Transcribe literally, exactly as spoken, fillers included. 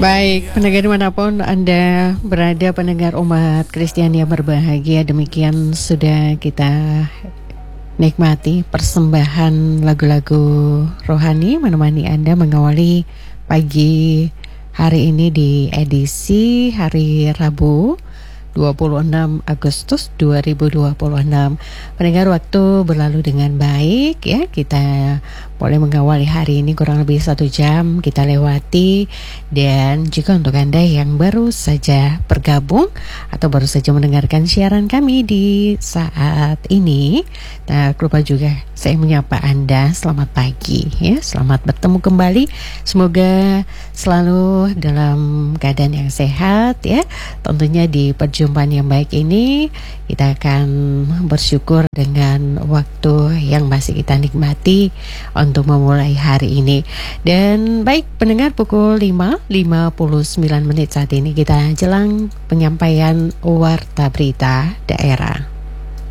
Baik, pendengar dimanapun Anda berada, pendengar umat Kristiani yang berbahagia, demikian sudah kita nikmati persembahan lagu-lagu rohani menemani Anda mengawali pagi hari ini di edisi hari Rabu dua puluh enam Agustus dua ribu dua puluh enam. Pendengar, waktu berlalu dengan baik ya. Kita boleh mengawali hari ini kurang lebih satu jam kita lewati. Dan juga untuk Anda yang baru saja bergabung atau baru saja mendengarkan siaran kami di saat ini, tak lupa juga saya menyapa Anda selamat pagi ya. Selamat bertemu kembali. Semoga selalu dalam keadaan yang sehat ya. Tentunya di perjumpaan yang baik ini kita akan bersyukur dengan waktu yang masih kita nikmati untuk memulai hari ini. Dan baik pendengar, pukul lima lima puluh sembilan menit saat ini kita jelang penyampaian warta berita daerah.